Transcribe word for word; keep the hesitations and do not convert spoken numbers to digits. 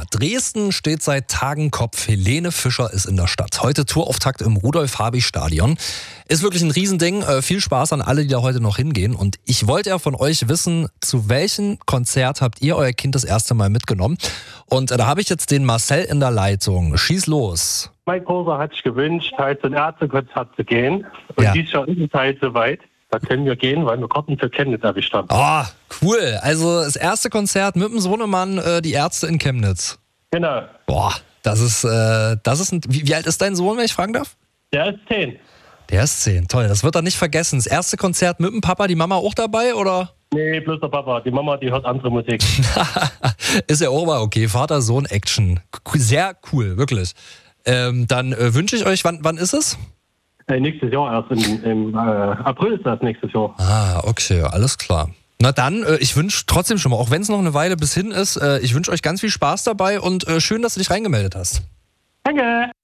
Dresden steht seit Tagen Kopf. Helene Fischer ist in der Stadt. Heute Tourauftakt im Rudolf-Habich-Stadion. Ist wirklich ein Riesending. Äh, viel Spaß an alle, die da heute noch hingehen. Und ich wollte ja von euch wissen, zu welchem Konzert habt ihr euer Kind das erste Mal mitgenommen? Und äh, da habe ich jetzt den Marcel in der Leitung. Schieß los. Mein Großer hat sich gewünscht, halt zum Ärztekonzert zu gehen. Und Ja. dieses Jahr ist es halt soweit. Da können wir gehen, weil wir Karten für Chemnitz erwischt haben. Oh, cool. Also das erste Konzert mit dem Sohnemann, äh, die Ärzte in Chemnitz. Genau. Boah, das ist, äh, das ist ein, wie, wie alt ist dein Sohn, wenn ich fragen darf? Der ist zehn. Der ist zehn, toll. Das wird er nicht vergessen. Das erste Konzert mit dem Papa, die Mama auch dabei, oder? Nee, bloß der Papa. Die Mama, die hört andere Musik. Ist ja auch mal okay. Vater-Sohn-Action. Sehr cool, wirklich. Ähm, dann äh, wünsche ich euch, wann, wann ist es? äh, nächstes Jahr erst. Im, im äh, April ist das nächstes Jahr. Ah, okay, alles klar. Na dann, äh, ich wünsche trotzdem schon mal, auch wenn es noch eine Weile bis hin ist, äh, ich wünsche euch ganz viel Spaß dabei und äh, schön, dass du dich reingemeldet hast. Danke.